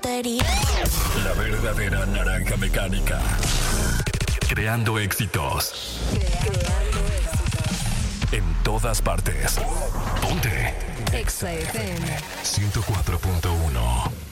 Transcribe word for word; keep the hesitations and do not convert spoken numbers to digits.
tontería. La verdadera naranja mecánica. Creando éxitos. Creando éxitos. En todas partes. Ponte. Exa F M. ciento cuatro punto uno.